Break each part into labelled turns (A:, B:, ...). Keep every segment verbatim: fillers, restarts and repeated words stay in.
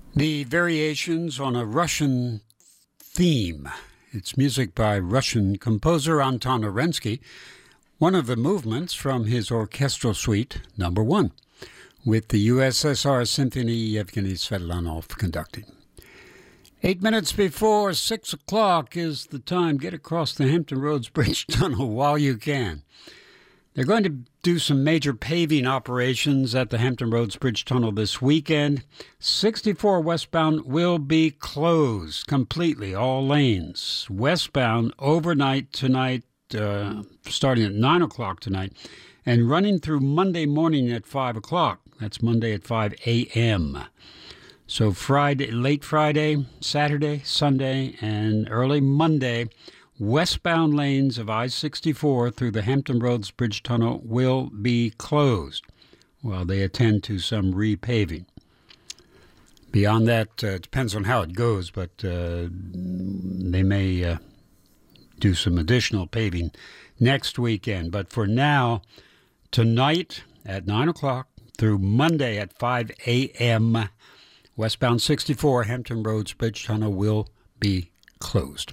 A: The Variations on a Russian Theme. It's music by Russian composer Anton Arensky, one of the movements from his orchestral suite number one, with the U S S R Symphony Yevgeny Svetlanov conducting. Eight minutes before six o'clock is the time. Get across the Hampton Roads Bridge Tunnel while you can. They're going to do some major paving operations at the Hampton Roads Bridge Tunnel this weekend. sixty-four westbound will be closed completely, all lanes. Westbound overnight tonight, uh, starting at nine o'clock tonight, and running through Monday morning at five o'clock. That's Monday at five a.m. So Friday, late Friday, Saturday, Sunday, and early Monday, westbound lanes of I sixty-four through the Hampton Roads Bridge Tunnel will be closed while they attend to some repaving. Beyond that, uh, it depends on how it goes, but uh, they may uh, do some additional paving next weekend. But for now, tonight at nine o'clock through Monday at five a.m., westbound sixty-four Hampton Roads Bridge Tunnel will be closed.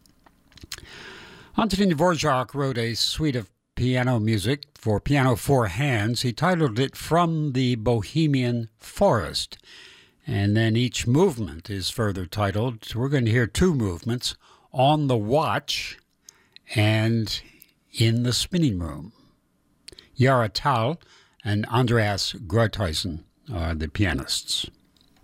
A: Antonin Dvorak wrote a suite of piano music for piano four hands. He titled it From the Bohemian Forest. And then each movement is further titled. We're going to hear two movements, On the Watch and In the Spinning Room. Yara Tal and Andreas Grothuysen are the pianists.